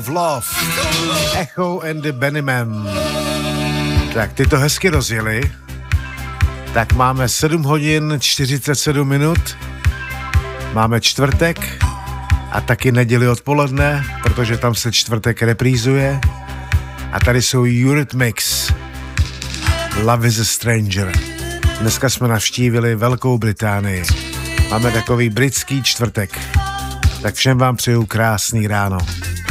Love, Echo and the Bunnymen. Tak ty to hezky rozjeli. Tak máme 7 hodin 47 minut. Máme čtvrtek a taky neděli odpoledne, protože tam se čtvrtek reprízuje. A tady jsou Eurythmics. Love is a Stranger. Dneska jsme navštívili Velkou Británii. Máme takový britský čtvrtek. Tak všem vám přeju krásný ráno.